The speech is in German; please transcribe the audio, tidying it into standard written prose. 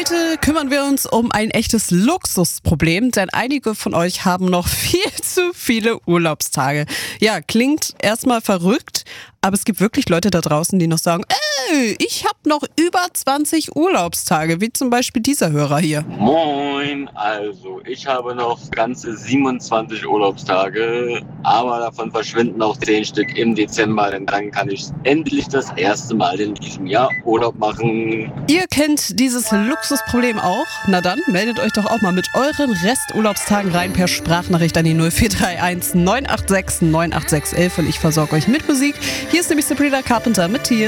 Heute kümmern wir uns um ein echtes Luxusproblem, denn einige von euch haben noch viel zu viele Urlaubstage. Ja, klingt erstmal verrückt, aber es gibt wirklich Leute da draußen, die noch sagen, ich habe noch über 20 Urlaubstage, wie zum Beispiel dieser Hörer hier. Moin, also ich habe noch ganze 27 Urlaubstage, aber davon verschwinden auch 10 Stück im Dezember, denn dann kann ich endlich das erste Mal in diesem Jahr Urlaub machen. Ihr kennt dieses Luxusproblem auch? Na dann, meldet euch doch auch mal mit euren Resturlaubstagen rein per Sprachnachricht an die 0431 986 98611 und ich versorge euch mit Musik. Hier ist nämlich Sabrina Carpenter mit Tears.